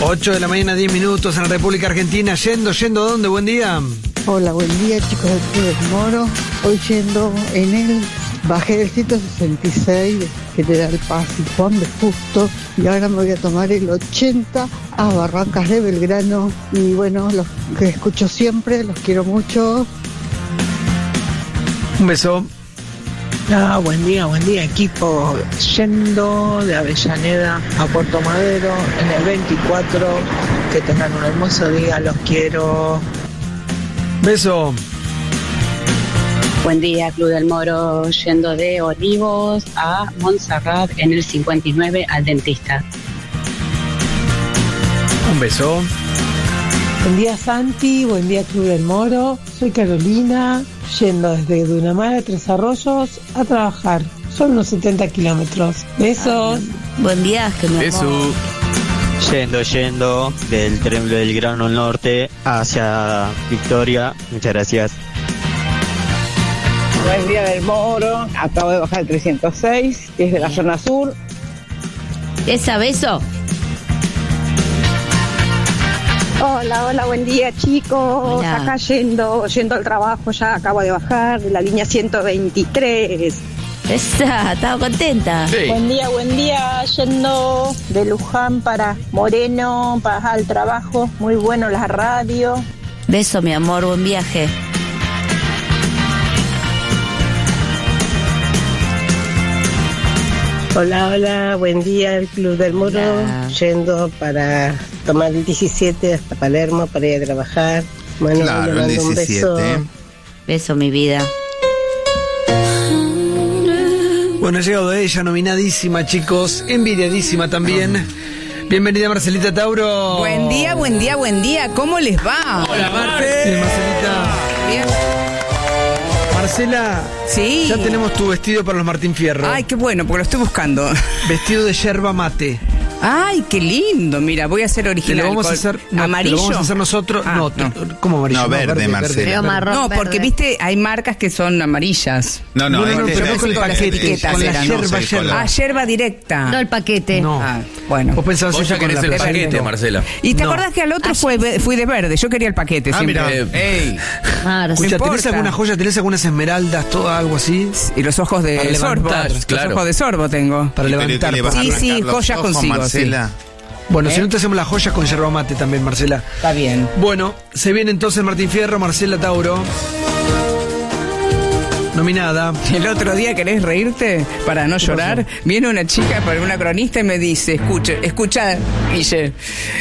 8 de la mañana, 10 minutos en la República Argentina. Yendo, ¿a dónde? Buen día. Hola, buen día, chicos del Club del Moro. Hoy yendo en el, bajé del 166 que te da el Paz y Juan de Justo, y ahora me voy a tomar el 80 a Barrancas de Belgrano. Y bueno, los que escucho siempre, los quiero mucho. Un beso. Buen día equipo, yendo de Avellaneda a Puerto Madero en el 24, que tengan un hermoso día, los quiero. Beso. Buen día, Club del Moro, yendo de Olivos a Montserrat en el 59 al dentista. Un beso. Buen día Santi, buen día Club del Moro, soy Carolina, yendo desde Dunamar a Tres Arroyos a trabajar, son unos 70 kilómetros. Besos. Buen viaje, mi amor. Yendo del tren del Grano Norte hacia Victoria. Muchas gracias. Buen día del Moro, acabo de bajar el 306, desde la zona sur. ¿Esa beso? Hola, buen día chicos. Hola. Acá yendo al trabajo, ya acabo de bajar de la línea 123. Estaba contenta. Sí. Buen día, yendo de Luján para Moreno, para el trabajo, muy bueno la radio. Beso, mi amor, buen viaje. Hola, buen día el Club del Moro, Hola. yendo para tomar el 17 hasta Palermo para ir a trabajar. Bueno, Claro, le el mando un 17. beso. Beso, mi vida. Bueno, ha llegado ella, nominadísima, chicos. Envidiadísima también. Bienvenida, Marcelita Tauro. Buen día. ¿Cómo les va? Hola, Bien, Marcelita. Bien. Marcela, Sí. ya tenemos tu vestido para los Martín Fierro. Ay, qué bueno, porque lo estoy buscando. Vestido de yerba mate. Ay, qué lindo. Mira, voy a hacer Te original. lo vamos a con hacer. No, amarillo. te lo vamos a hacer nosotros. Ah, no, ¿cómo amarillo? No, verde, Marcela. Veo marrón, No, porque verde. viste, hay marcas que son amarillas. No, No, este pero es no con el con las paquete, etiquetas con la eran, yerba, el color. Ah, yerba directa. No el paquete. No. Ah, bueno. Vos pensabas Vos eso ya con querés la el paquete, no. Marcela. ¿Y te No. acordás que al otro fui de verde? Yo quería el paquete siempre. Ey, Claro, Escucha, ¿tenés importa. alguna joya? ¿Tenés algunas esmeraldas? Todo algo así. Y los ojos Para de sorbo. levantar, Los claro. ojos de sorbo tengo. Para Pero levantar. ¿qué le vas a Sí, arrancar sí, los joyas ojos, consigo, Marcela? Bueno, si no te hacemos las joyas con yerba mate también, Marcela. Está bien. Bueno, se viene entonces Martín Fierro, Marcela Tauro. Nominada. El otro día, ¿querés reírte? Para no llorar, viene una chica, una cronista, y me dice, escucha, Guille,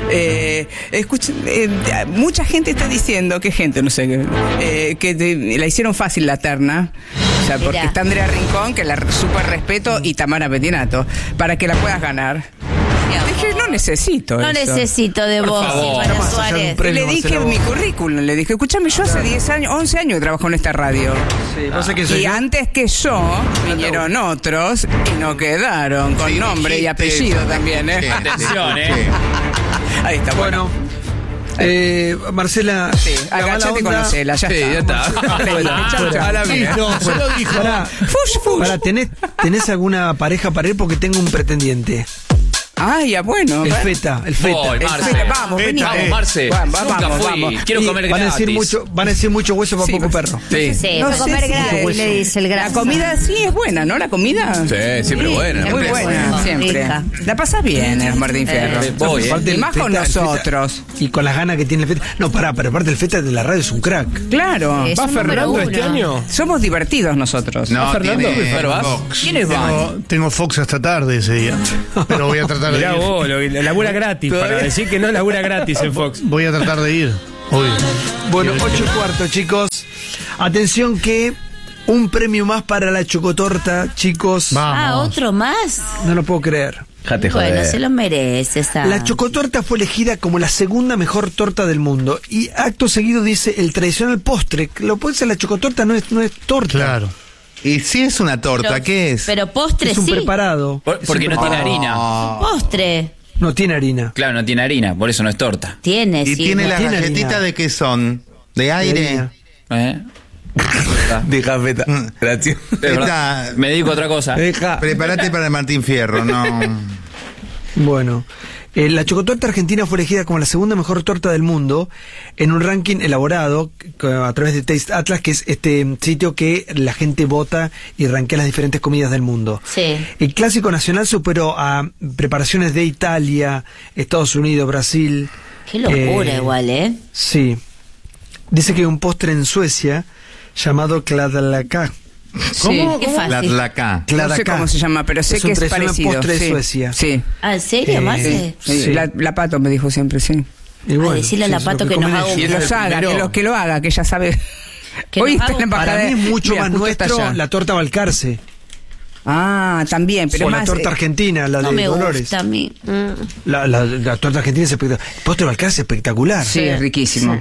mucha gente está diciendo, ¿qué gente? No sé, que la hicieron fácil la terna. O sea, porque Mirá. está Andrea Rincón, que la súper respeto, y Tamara Pettinato, para que la puedas ganar. Dije, no necesito no eso. necesito de vos, favor. Silvana No más allá de un Suárez. premio, Le dije Marcela, mi vos. currículum, le dije, escúchame, yo hace 10 años, 11 años que trabajo en esta radio. Sí, pasa que soy Y yo. antes que yo, vinieron otros y no quedaron con Sí, nombre y dijiste apellido eso, también, ¿eh? dijiste, Atención, dijiste. Ahí está, bueno. Bueno, Marcela. Sí, la mala agachate y onda- conocela, ya Sí, está. ya está. Fuera, fuera. A la mía. Listo, Se lo dijo. Pará, Fush, fush. pará, ¿tenés alguna pareja para ir? Porque tengo un pretendiente. Ah, ya bueno. El feta, el feta. Voy, Marce. Vamos, vení. Vamos, Marce. Vamos, Nunca fui. vamos. Quiero Y comer van a gratis. decir mucho hueso para Sí, poco perro. Sí. Sí, No fue sé comer si gratis, es- le dice el La gran. comida sí es buena, ¿no? La comida. Sí, siempre buena. Es muy Siempre buena, buena. siempre. Rica. La pasas bien en los Martín Fierro. Voy, Aparte Y el más con feta, el feta, nosotros. y con las ganas que tiene el feta. No, pará, pero aparte el feta de la radio es un crack. Claro. Es un número uno. Somos divertidos nosotros. No, Fernando? tiene ¿Pero vas? Fox. ¿Quién es Van? Tengo Fox hasta tarde ese día. Pero voy a tratar de Mirá ir. vos, labura gratis, para decir que no labura gratis en Fox. Voy a tratar de ir. Hoy. Bueno, 8:15, chicos. Atención que un premio más para la chocotorta, chicos. Vamos. ¿Otro más? No lo puedo creer. Jate, Bueno, joder. se lo merece, esa. La chocotorta fue elegida como la segunda mejor torta del mundo. Y acto seguido dice el tradicional postre. Lo puede ser la chocotorta, no es torta. Claro. Y si es una torta, Pero- ¿qué es? Pero postre Es un sí. preparado. Porque no tiene harina. Postre. No tiene harina. Claro, no tiene harina, por eso no es torta. Tiene, ¿Y sí. tiene no. las tiene galletitas harina. de qué son? ¿De aire? harina. ¿Eh? Deja feta. Gracias. Es verdad. Me dedico a otra cosa. Deja. Prepárate para el Martín Fierro, no. Bueno, la chocotorta argentina fue elegida como la segunda mejor torta del mundo en un ranking elaborado a través de Taste Atlas, que es este sitio que la gente vota y rankea las diferentes comidas del mundo. Sí. El clásico nacional superó a preparaciones de Italia, Estados Unidos, Brasil. Qué locura igual, ¿eh? Sí. Dice que hay un postre en Suecia llamado Kladlaka. ¿Cómo? Qué fácil. No sé cómo se llama, pero sé que es parecido. Postre de Sí. Suecia. Sí. Ah, ¿en serio, Marce? Sí. La Pato me dijo siempre, sí. Y bueno, decirle a la sí, Pato es lo que nos comen haga un- ellos. Que lo haga, que ella sabe. Que Hoy nos está haga en la un- embajada. Para mí es mucho Mira, más justo está nuestro allá. la torta Balcarce. Ah, también, pero O más. la torta argentina, la No de me Dolores. gusta a mí. La torta argentina es espectacular. El postre Balcarce es espectacular. Sí, es riquísimo.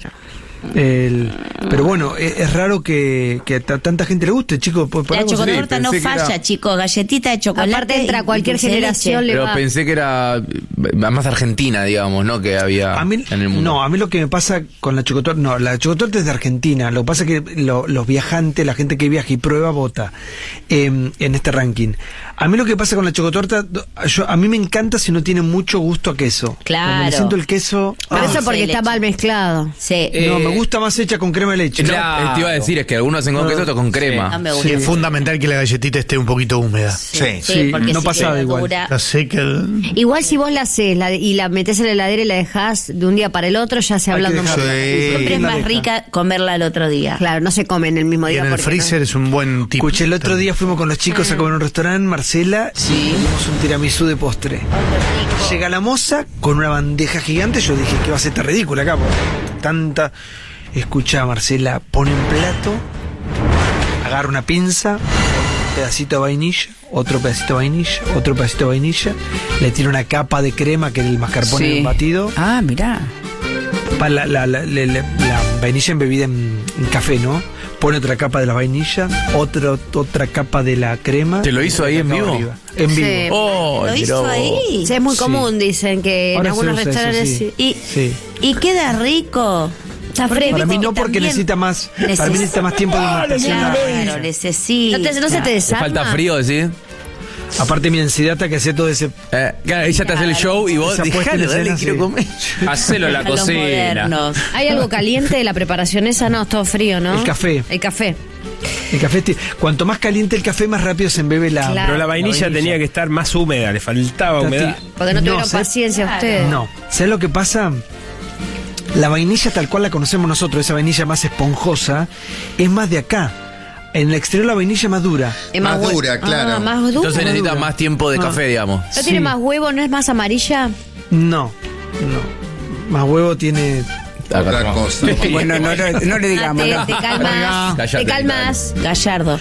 Pero bueno, es raro que a tanta gente le guste, chicos. La chocotorta no falla, chicos. Galletita de chocolate. Aparte entra y cualquier dulce de generación, leche. le Pero va. pensé que era más argentina, digamos, ¿no? Que había A mí, en el mundo. no, a mí lo que me pasa con la chocotorta, no, la chocotorta es de Argentina. Lo que pasa es que los viajantes, la gente que viaja y prueba, vota en este ranking. A mí lo que pasa con la chocotorta, a mí me encanta si no tiene mucho gusto a queso. Claro. Cuando le siento el queso. Pero eso porque está mal mezclado. Sí. No, me gusta más hecha con crema de leche. No, te iba a decir, es que algunos hacen con queso, otros con crema. No me Sí, gusta. es fundamental que la galletita esté un poquito húmeda. Sí, porque no si pasaba queda igual. dura- La seca. Igual si vos la haces y la metés en la heladera y la dejás de un día para el otro, ya se Hay que hablando dejarla. mucho. Siempre es La más deja. rica comerla el otro día. Claro, no se come en el mismo Y día. en el porque freezer es un buen tipo. Escuché, el otro día fuimos con los chicos a comer en un restaurante, Marcela, y pedimos un tiramisú de postre. Llega la moza con una bandeja gigante, yo dije que va a ser tan ridícula acá, porque tanta... Escucha, Marcela, pone un plato, agarra una pinza, un pedacito de vainilla, otro pedacito de vainilla, otro pedacito de vainilla, le tira una capa de crema, que es el mascarpone Sí. batido, Ah, mirá. la vainilla embebida en café, ¿no? Pone otra capa de la vainilla, otra capa de la crema. ¿Te lo hizo ahí en acá vivo? arriba. En vivo. Sí. Oh, ¿Lo mirá hizo vos. ahí? Sí, es muy Sí. común, dicen que Ahora en se algunos usa eso, restaurantes. sí. Y, Sí. y queda rico. Está Porque fresco. Para mí viste no, que porque también necesita más. Para mí necesita más tiempo de inmertación. Claro, necesita. No se te ¿Te desarma. falta frío, decís? Aparte mi ansiedad que hace todo ese. Claro, ella te hace el show y vos Esa puesta dejalo, en dale, escena, quiero sí. comer. Hacelo en la A los cocina. modernos. ¿Hay algo caliente de la preparación esa? No, es todo frío, ¿no? El café. El café. El café, cuanto más caliente el café, más rápido se embebe la. Claro. Pero la vainilla tenía que estar más húmeda, le faltaba humedad. Porque no tuvieron ¿sabes? paciencia ustedes. No. ¿Sabes lo que pasa? La vainilla tal cual la conocemos nosotros, esa vainilla más esponjosa, es más de acá. En el exterior la vainilla es más dura. Es Más hue- dura, claro. Ah, más dura. Entonces necesita dura. más tiempo de café, digamos. ¿No tiene más huevo? ¿No es más amarilla? No. Más huevo tiene. Otra cosa. Bueno, no le digamos. Te no. calmas. Cállate, Te calmas. Gallardo.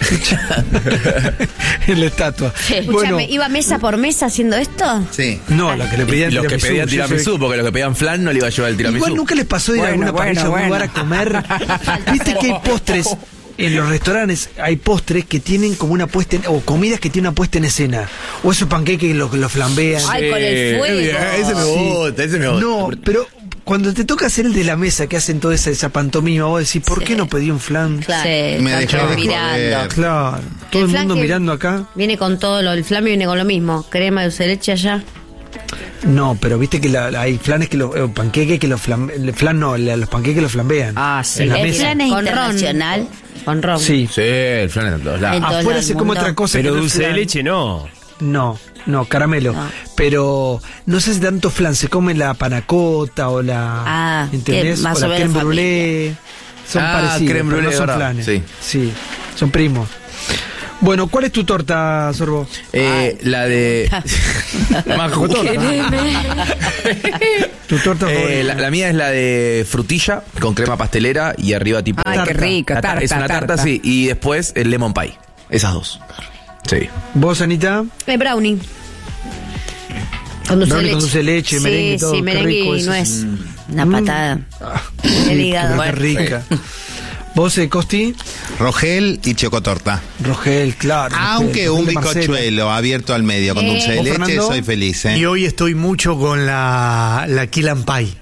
en la estatua. Escúchame, ¿iba mesa por mesa haciendo esto? Sí. No, la que le pedían Los que tiramisú, pedían yo sé- tiramisú, porque los que pedían flan no le iba a llevar el tiramisú. Igual nunca les pasó de ir a Bueno, alguna parrilla bueno, a un lugar a bueno. comer. Viste que hay postres. En los restaurantes hay postres que tienen como una puesta en, o comidas que tienen una puesta en escena. O esos panqueques que los flambean. Ay, con el fuego. Ese me gusta, ese me gusta. No, pero cuando te toca hacer el de la mesa que hacen toda esa pantomima, vos decís, ¿por qué no pedí un flan? Claro. Me Están dejó de mirando. joder. Claro, todo el flan mundo que mirando acá. Viene con todo el flan viene con lo mismo. Crema, dulce de leche allá. No, pero viste que hay flanes que los panqueques que los el flan no, los panqueques los flambean. Ah, sí. En la El mesa. flan es Con ron. internacional. Con ron. Sí. Sí, el flan está en todos lados. En todo Afuera el se come mundo. otra cosa Pero que no es dulce de flan. leche no. No, caramelo. No. Pero no sé si tanto flan, se come la panacota o la. Ah, ¿entendés? que más o o la menos creme brûlée. Son Ah, parecidos, creme pero no brûlée, son ¿verdad? flanes. Sí. Sí, son primos. Bueno, ¿cuál es tu torta, Sorbo? La de. Más jugosa. Tu torta favorita. La mía es la de frutilla con crema pastelera y arriba tipo. Ay, qué rico. Tarta, es una tarta, sí. Y después el lemon pie. Esas dos. Sí. ¿Vos, Anita? El brownie. Con dulce de Brownie leche. con dulce de leche, Sí, merengue y todo. sí, Qué merengue rico y eso. nuez. Una patada. El hígado. Qué rica. ¿Vos, Costi? Rogel y chocotorta. Rogel, claro. Aunque un bizcochuelo abierto al medio con dulce de ¿Vos, leche, Fernando? soy feliz, ¿eh? Y hoy estoy mucho con la Key and Pie.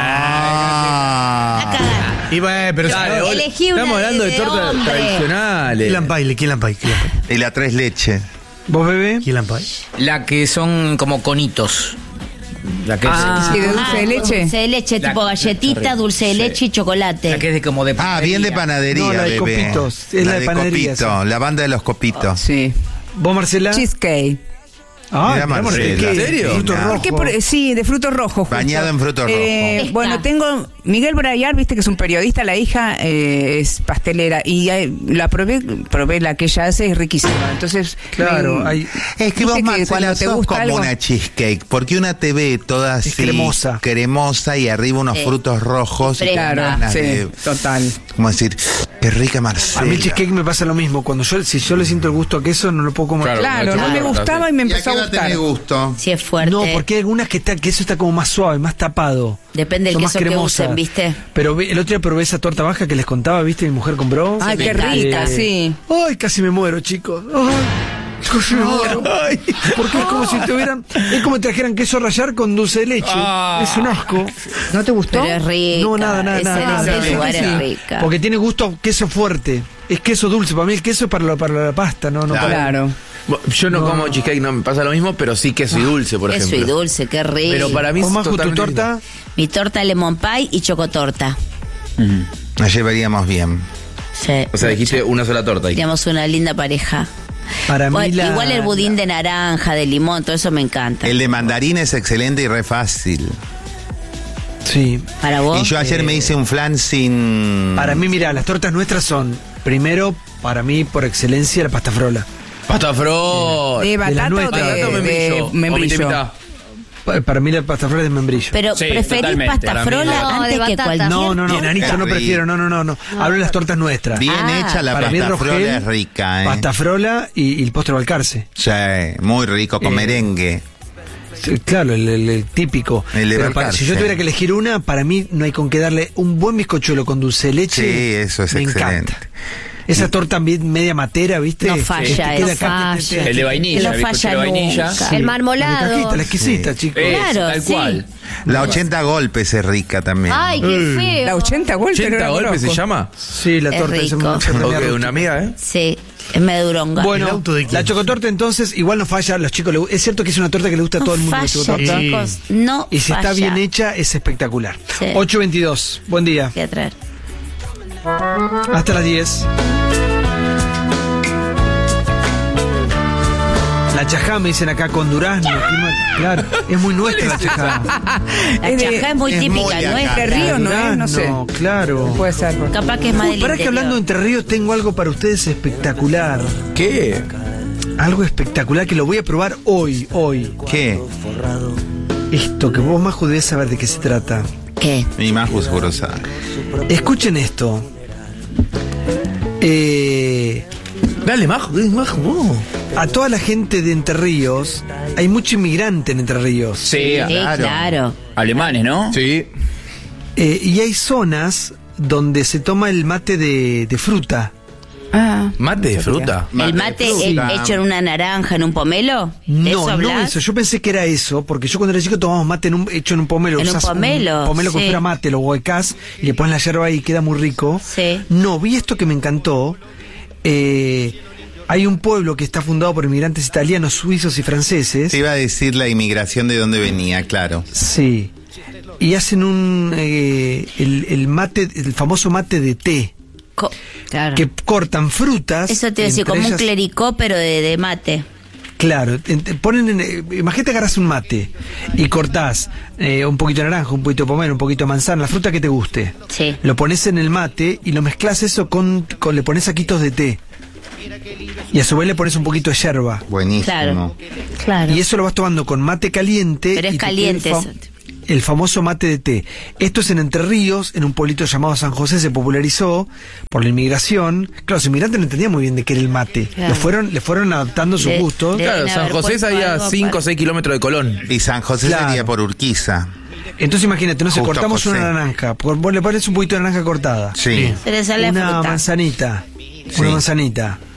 Ah. Y pero Dale, vos- Elegí una estamos hablando de tortas hombre. tradicionales. Key and Pie. Y la tres leches. ¿Vos, bebé? Key Lime Pie. La que son como conitos. La que Sí, de dulce de leche. Dulce de leche, La- tipo galletita, dulce de leche y chocolate. la que es de como de Bien de panadería, No, la de bebé. copitos, es la de panadería, copito, la banda de los copitos. Sí. ¿Vos, Marcela? Cheesecake. Mira, Marcela. ¿En serio? Fruto Nah. rojo. Sí, de frutos rojos. justo. Bañado en frutos rojos. Bueno, tengo Miguel Brayar, viste que es un periodista, la hija es pastelera y la probé la que ella hace, es riquísima. Entonces, Claro, hay... Es que viste vos, que Marcela, cuando te sos gusta como algo- una cheesecake, porque una te ve toda así, cremosa y arriba unos frutos rojos. Y Claro, ganas sí, de- total. como decir, qué rica Marcela. A mí el cheesecake me pasa lo mismo. Si yo le siento el gusto a queso, no lo puedo comer. Claro, no me gustaba y me empezó a gustar. gusto? Si es fuerte. No, porque hay algunas que eso está como más suave, más tapado. Depende del Son más queso que cremosas. usen, ¿viste? Pero el otro día probé esa torta baja que les contaba, ¿viste? Mi mujer compró. Ay, qué rica, sí. Ay, casi me muero, chicos. Ay, casi me muero. Ay, porque es como si es como si trajeran queso rallar con dulce de leche. Es un asco. ¿No te gustó? Pero es rica. No, nada. Ese lugar Sí. es rica. Porque tiene gusto a queso fuerte. Es queso dulce. Para mí el queso es para la pasta, no para... Claro. Yo no como cheesecake, no me pasa lo mismo, pero sí queso y dulce, por Queso ejemplo. y dulce, qué rico. Pero para mí es Maju, tu totalmente torta. Mi torta lemon pie y chocotorta. Nos llevaríamos bien. Sí. O sea, dijiste una sola torta ahí. Teníamos una linda pareja. Para mí Bueno, igual el budín de naranja, de limón, todo eso me encanta. El de mandarín es excelente y re fácil. Sí. Para vos. Y yo ayer me hice un flan sin... Para mí, mira, las tortas nuestras son, primero, para mí, por excelencia, la pasta frola. Pasta fro. ¿De batata o nuestra. de, ¿Batata o membrillo? de membrillo? O mitad. Para mí la pasta frola es de membrillo. Pero Sí, preferís totalmente. pasta Para mí frola no. antes De que batata. cualquier. No, enanito, no Qué prefiero, rico. no. Hablo de las tortas nuestras. Bien hecha la para mí pasta Rogel, frola es rica, Pasta frola y el postre Balcarce. Sí, muy rico, con merengue. Sí, claro, el típico. El de Pero Balcarce. si yo tuviera que elegir una, para mí no hay con qué darle un buen bizcochuelo con dulce de leche. Sí, eso es me excelente. encanta. Esa torta media matera, ¿viste? No falla, Que queda no acá, falla. El de vainilla, No el bizcocho de falla vainilla. nunca. Sí. El La marmolado. cajita, la exquisita, chicos. Claro, tal sí. cual. La 80 golpes es rica también. Ay, qué feo. La 80 golpes. 80 no la golpes se conozco. llama. Sí, la Es torta rico. Ok, una amiga, ¿eh? Sí, es meduronga. El Bueno, auto de quién. la chocotorta entonces igual no falla, a los chicos es cierto que es una torta que le gusta a todo el mundo la falla, chocotorta. chicos. No Y si falla. está bien hecha es espectacular. Sí. 8:22. Buen día. Voy a traer. Hasta las 10. La chajá me dicen acá con durazno. Claro, es muy nuestra la chajá. La Es de- chajá es muy es típica, muy ¿no acá. es? ¿De Río no es? No sé. Durazno, claro. Puede ser. Capaz que es más del Pará que interior. hablando de Entre Ríos tengo algo para ustedes espectacular. ¿Qué? Algo espectacular que lo voy a probar hoy. ¿Qué? Esto que vos, Maju, debes saber de qué se trata. ¿Qué? Mi Maju seguro sabe. Escuchen esto. Dale, Majo, vos. A toda la gente de Entre Ríos, hay mucho inmigrante en Entre Ríos. Sí, Sí, claro. alemanes, ¿no? Sí. Y hay zonas donde se toma el mate de fruta. Ah. Mate de fruta. ¿El mate hecho en una naranja, en un pomelo? ¿De No, eso no hablás? eso. Yo pensé que era eso, porque yo cuando era chico tomábamos mate hecho en un pomelo. En un Usás pomelo, Un pomelo con sí. fuera mate, lo huecás y le pones la yerba ahí y queda muy rico. Sí. No, vi esto que me encantó. Hay un pueblo que está fundado por inmigrantes italianos, suizos y franceses. Te iba a decir la inmigración de dónde venía, claro. Sí. Y hacen el mate, el famoso mate de té. Claro. Que cortan frutas. Eso te iba a decir, entre como un ellas- clericó, pero de mate. Claro, imagínate agarras un mate y cortás un poquito de naranja, un poquito de pomelo, un poquito de manzana, la fruta que te guste. Sí. Lo pones en el mate y lo mezclas eso le pones saquitos de té. Y a su vez le pones un poquito de yerba. Buenísimo. Claro. Y eso lo vas tomando con mate caliente. Pero es y te queda caliente eso. el famoso mate de té. Esto es en Entre Ríos, en un pueblito llamado San José, se popularizó por la inmigración. Claro, los inmigrantes no entendían muy bien de qué era el mate. Claro. Le fueron adaptando sus gustos. Claro, San José es ahí a 5 o 6 kilómetros de Colón. Y San José Claro. sería por Urquiza. Entonces imagínate, no sé, Justo cortamos José. una naranja, vos le pones un poquito de naranja cortada. Sí. Se le sale Una fruta. manzanita. Sí. Una manzanita.